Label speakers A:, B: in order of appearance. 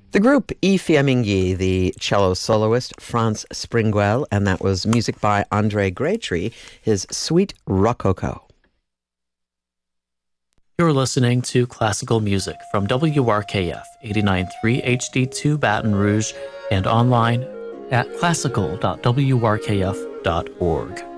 A: The group I Fiamminghi, the cello soloist Franz Springwell, and that was music by Andre Graytree, his Suite Rococo.
B: You're listening to classical music from WRKF 89.3 HD2 Baton Rouge and online at classical.wrkf.org.